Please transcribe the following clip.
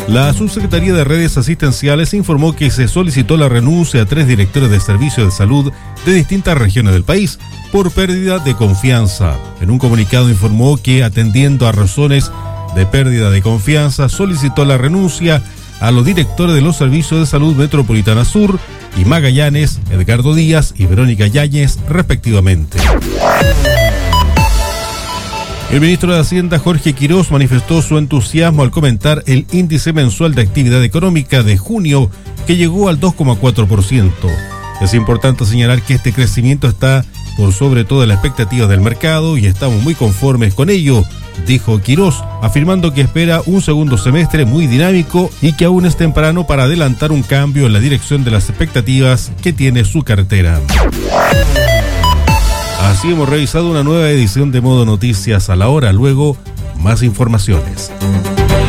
La Subsecretaría de Redes Asistenciales informó que se solicitó la renuncia a 3 directores de servicios de salud de distintas regiones del país por pérdida de confianza. En un comunicado informó que, atendiendo a razones de pérdida de confianza, solicitó la renuncia a los directores de los servicios de salud Metropolitana Sur y Magallanes, Edgardo Díaz y Verónica Yáñez, respectivamente. El ministro de Hacienda, Jorge Quirós, manifestó su entusiasmo al comentar el índice mensual de actividad económica de junio, que llegó al 2,4%. Es importante señalar que este crecimiento está por sobre todas las expectativas del mercado y estamos muy conformes con ello, dijo Quirós, afirmando que espera un segundo semestre muy dinámico y que aún es temprano para adelantar un cambio en la dirección de las expectativas que tiene su cartera. Así hemos revisado una nueva edición de Modo Noticias a la hora. Luego, más informaciones.